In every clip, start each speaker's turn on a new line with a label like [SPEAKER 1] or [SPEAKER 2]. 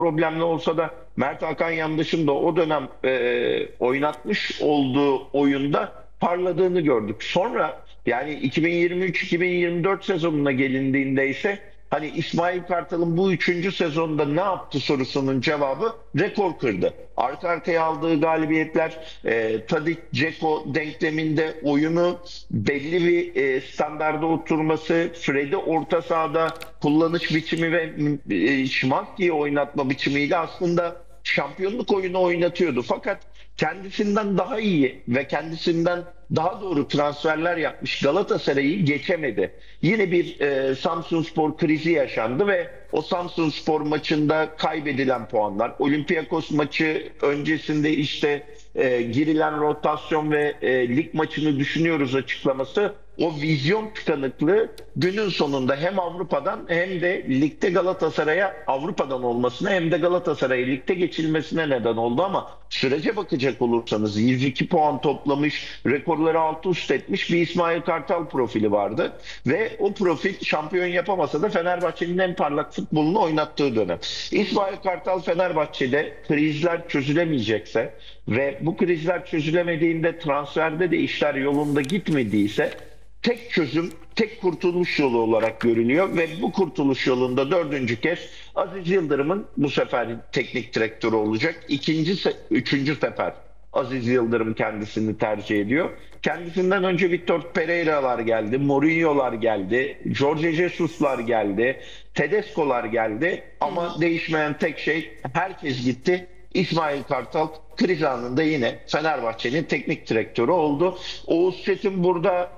[SPEAKER 1] problemli olsa da Mert Hakan Yandaş'ın da o dönem oynatmış olduğu oyunda parladığını gördük. Sonra yani 2023-2024 sezonuna gelindiğinde ise hani İsmail Kartal'ın bu üçüncü sezonda ne yaptı sorusunun cevabı rekor kırdı. Arka arkaya aldığı galibiyetler, Tadic, Dzeko denkleminde oyunu belli bir standarda oturması, Fred'i orta sahada kullanış biçimi ve Şimanski'yi oynatma biçimiyle aslında şampiyonluk oyunu oynatıyordu. Fakat kendisinden daha iyi ve kendisinden daha doğru transferler yapmış Galatasaray'ı geçemedi. Yine bir Samsunspor krizi yaşandı ve o Samsunspor maçında kaybedilen puanlar, Olympiakos maçı öncesinde işte girilen rotasyon ve lig maçını düşünüyoruz açıklaması, o vizyon tıkanıklığı günün sonunda hem Avrupa'dan hem de ligde Galatasaray'a Avrupa'dan olmasına hem de Galatasaray'a ligde geçilmesine neden oldu. Ama sürece bakacak olursanız 102 puan toplamış, rekorları alt üst etmiş bir İsmail Kartal profili vardı. Ve o profil şampiyon yapamasa da Fenerbahçe'nin en parlak futbolunu oynattığı dönem. İsmail Kartal Fenerbahçe'de krizler çözülemeyecekse ve bu krizler çözülemediğinde transferde de işler yolunda gitmediyse tek çözüm, tek kurtuluş yolu olarak görülüyor ve bu kurtuluş yolunda dördüncü kez Aziz Yıldırım'ın bu sefer teknik direktörü olacak. Üçüncü sefer Aziz Yıldırım kendisini tercih ediyor. Kendisinden önce Vitor Pereira'lar geldi, Mourinho'lar geldi, Jorge Jesus'lar geldi, Tedesco'lar geldi ama değişmeyen tek şey herkes gitti. İsmail Kartal kriz anında yine Fenerbahçe'nin teknik direktörü oldu. Oğuz Çetin burada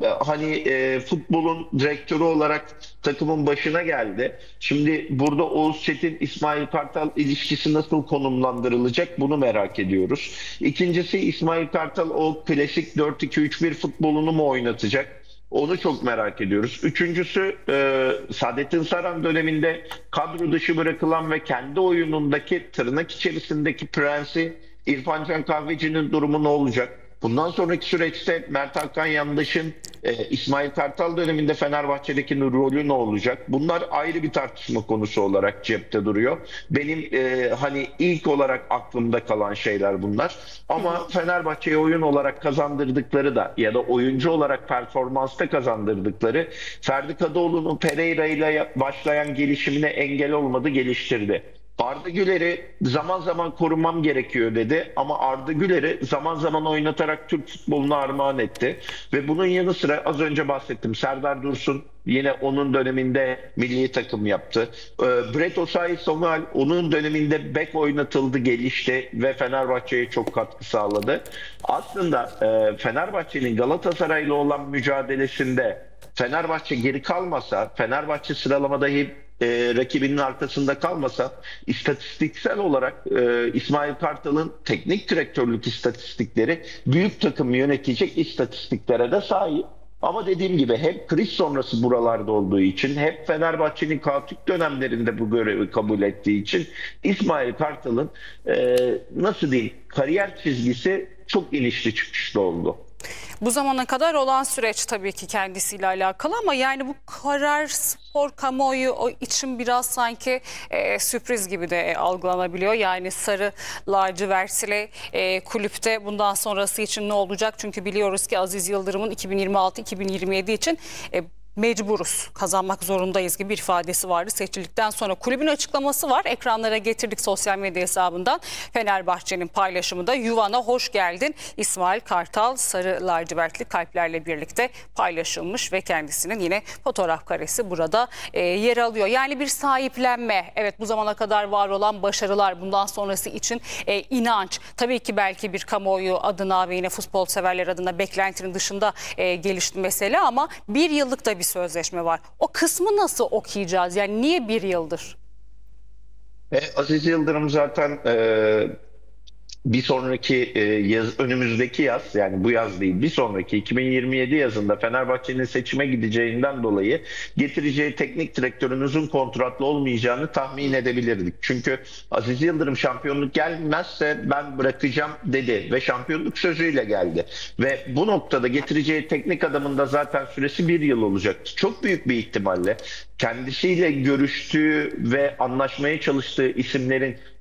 [SPEAKER 1] futbolun direktörü olarak takımın başına geldi. Şimdi burada Oğuz Çetin İsmail Kartal ilişkisi nasıl konumlandırılacak bunu merak ediyoruz. İkincisi, İsmail Kartal o klasik 4-2-3-1 futbolunu mu oynatacak? Onu çok merak ediyoruz. Üçüncüsü, Saadettin Saran döneminde kadro dışı bırakılan ve kendi oyunundaki tırnak içerisindeki prensi İrfan Can Kahveci'nin durumu ne olacak? Bundan sonraki süreçte Mert Hakan Yandaş'ın İsmail Kartal döneminde Fenerbahçe'deki rolü ne olacak? Bunlar ayrı bir tartışma konusu olarak cepte duruyor. Benim ilk olarak aklımda kalan şeyler bunlar. Ama Fenerbahçe'ye oyun olarak kazandırdıkları da ya da oyuncu olarak performansta kazandırdıkları, Ferdi Kadıoğlu'nun Pereira ile başlayan gelişimine engel olmadı, geliştirdi. Arda Güler'i zaman zaman korumam gerekiyor dedi ama Arda Güler'i zaman zaman oynatarak Türk futboluna armağan etti. Ve bunun yanı sıra az önce bahsettim, Serdar Dursun yine onun döneminde milli takım yaptı. Brett Osayi-Samuel onun döneminde bek oynatıldı, gelişti ve Fenerbahçe'ye çok katkı sağladı. Aslında Fenerbahçe'nin Galatasaray'la olan mücadelesinde Fenerbahçe geri kalmasa, Fenerbahçe sıralamada hep rakibinin arkasında kalmasa, istatistiksel olarak İsmail Kartal'ın teknik direktörlük istatistikleri büyük takım yönetecek istatistiklere de sahip. Ama dediğim gibi hep kriz sonrası buralarda olduğu için, hep Fenerbahçe'nin kaotik dönemlerinde bu görevi kabul ettiği için İsmail Kartal'ın nasıl diyeyim, kariyer çizgisi çok inişli çıkışlı oldu.
[SPEAKER 2] Bu zamana kadar olan süreç tabii ki kendisiyle alakalı ama yani bu karar spor kamuoyu için biraz sanki sürpriz gibi de algılanabiliyor. Yani sarı lacivertli kulüpte bundan sonrası için ne olacak? Çünkü biliyoruz ki Aziz Yıldırım'ın 2026-2027 için mecburuz, kazanmak zorundayız gibi bir ifadesi vardı seçildikten sonra. Kulübün açıklaması var. Ekranlara getirdik sosyal medya hesabından. Fenerbahçe'nin paylaşımı da "Yuvana hoş geldin İsmail Kartal" sarı lacivertli kalplerle birlikte paylaşılmış ve kendisinin yine fotoğraf karesi burada yer alıyor. Yani bir sahiplenme, evet, bu zamana kadar var olan başarılar, bundan sonrası için inanç. Tabii ki belki bir kamuoyu adına ve yine futbol severler adına beklentinin dışında gelişti mesele ama bir yıllık da bir sözleşme var. O kısmı nasıl okuyacağız? Yani niye bir yıldır?
[SPEAKER 1] Aziz Yıldırım zaten bir sonraki önümüzdeki yaz, yani bu yaz değil bir sonraki 2027 yazında Fenerbahçe'nin seçime gideceğinden dolayı getireceği teknik direktörün uzun kontratlı olmayacağını tahmin edebilirdik. Çünkü Aziz Yıldırım şampiyonluk gelmezse ben bırakacağım dedi ve şampiyonluk sözüyle geldi. Ve bu noktada getireceği teknik adamın da zaten süresi bir yıl olacaktı. Çok büyük bir ihtimalle kendisiyle görüştüğü ve anlaşmaya çalıştığı isimlerin